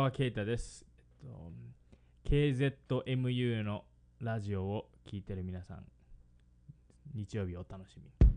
川啓太です。KZMU のラジオを聞いてる皆さん、日曜日お楽しみに。